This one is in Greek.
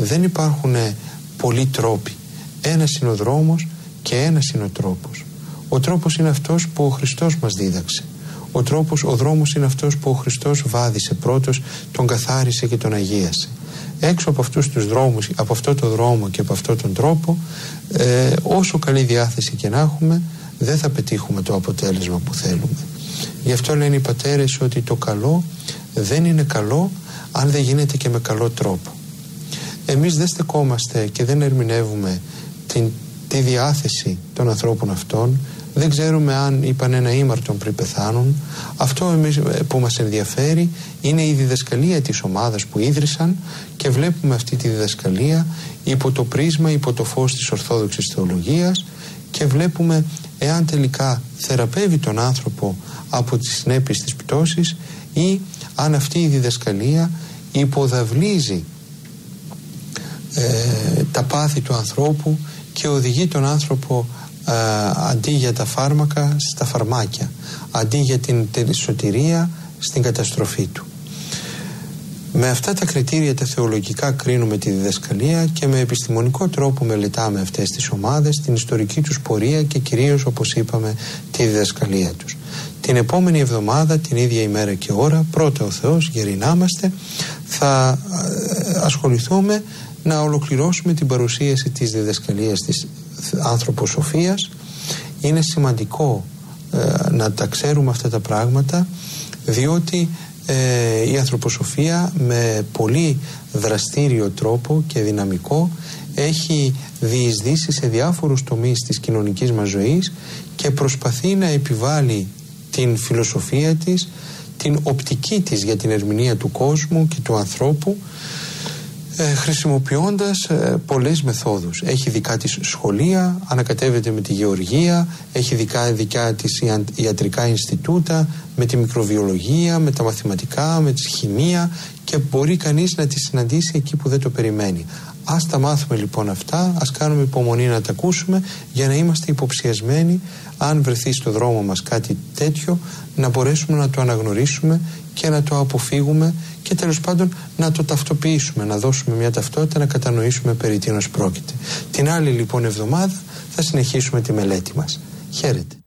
δεν υπάρχουν πολλοί τρόποι. Ένας είναι ο δρόμος και ένας είναι ο τρόπος. Ο τρόπος είναι αυτός που ο Χριστός μας δίδαξε. Ο δρόμος είναι αυτός που ο Χριστός βάδισε πρώτος, τον καθάρισε και τον αγίασε. Έξω από αυτούς τους δρόμους, από αυτό το δρόμο και από αυτόν τον τρόπο, όσο καλή διάθεση και να έχουμε, δεν θα πετύχουμε το αποτέλεσμα που θέλουμε. Γι' αυτό λένε οι πατέρες ότι το καλό δεν είναι καλό αν δεν γίνεται και με καλό τρόπο. Εμείς δεν στεκόμαστε και δεν ερμηνεύουμε τη διάθεση των ανθρώπων αυτών. Δεν ξέρουμε αν είπαν ένα ήμαρτον πριν πεθάνουν. Αυτό εμείς που μας ενδιαφέρει είναι η διδασκαλία της ομάδας που ίδρυσαν, και βλέπουμε αυτή τη διδασκαλία υπό το πρίσμα, υπό το φως της Ορθόδοξης Θεολογίας, και βλέπουμε εάν τελικά θεραπεύει τον άνθρωπο από τις συνέπειες της πτώσης, ή αν αυτή η διδασκαλία υποδαβλίζει τα πάθη του ανθρώπου και οδηγεί τον άνθρωπο αντί για τα φάρμακα στα φαρμάκια, αντί για την σωτηρία στην καταστροφή του. Με αυτά τα κριτήρια τα θεολογικά κρίνουμε τη διδασκαλία και με επιστημονικό τρόπο μελετάμε αυτές τις ομάδες, την ιστορική τους πορεία και κυρίως, όπως είπαμε, τη διδασκαλία τους. Την επόμενη εβδομάδα, την ίδια ημέρα και ώρα, πρώτα ο Θεός, γερινάμαστε, θα ασχοληθούμε να ολοκληρώσουμε την παρουσίαση της διδασκαλίας της ανθρωποσοφίας. Είναι σημαντικό να τα ξέρουμε αυτά τα πράγματα, διότι η ανθρωποσοφία με πολύ δραστήριο τρόπο και δυναμικό έχει διεισδύσει σε διάφορους τομείς της κοινωνικής μας ζωής και προσπαθεί να επιβάλλει την φιλοσοφία της, την οπτική της για την ερμηνεία του κόσμου και του ανθρώπου, χρησιμοποιώντας πολλές μεθόδους. Έχει δικά της σχολεία, ανακατεύεται με τη γεωργία, έχει δικά της ιατρικά Ινστιτούτα, με τη μικροβιολογία, με τα μαθηματικά, με τη χημεία, και μπορεί κανείς να τη συναντήσει εκεί που δεν το περιμένει. Ας τα μάθουμε λοιπόν αυτά, ας κάνουμε υπομονή να τα ακούσουμε, για να είμαστε υποψιασμένοι, αν βρεθεί στο δρόμο μας κάτι τέτοιο, να μπορέσουμε να το αναγνωρίσουμε και να το αποφύγουμε, και τέλος πάντων να το ταυτοποιήσουμε, να δώσουμε μια ταυτότητα, να κατανοήσουμε περί τίνος πρόκειται. Την άλλη λοιπόν εβδομάδα θα συνεχίσουμε τη μελέτη μας. Χαίρετε.